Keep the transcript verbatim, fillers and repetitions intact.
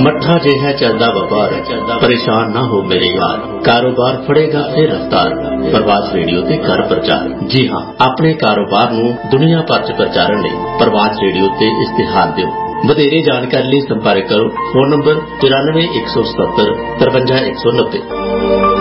मट्ठा जिहा चलदा वपार, परेशान ना हो मेरे यार, कारोबार फड़ेगा फिर रफ्तार। प्रवास रेडियो ते कर प्रचार। जी हाँ, अपने कारोबार नूं दुनिया भर च प्रचारण लई प्रवास रेडियो ते इश्तिहार दिओ। ਵਧੇਰੇ ਜਾਣਕਾਰੀ ਲਈ ਸੰਪਰਕ ਕਰੋ। फोन नंबर चौरानवे एक सौ सत्तर तिरवंजा एक सौ नब्बे।